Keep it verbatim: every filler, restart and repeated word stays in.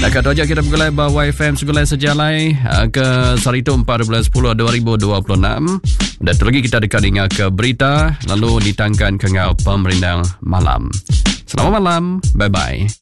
Dekat Rojak kita bergulai bahawa Y F M segulai sejalai ke Sarito empat belas sepuluh dua ribu dua puluh enam. Dan lagi kita dekat dengar ke berita lalu ditangkan ke ngau pemerintah malam. Selamat malam. Bye-bye.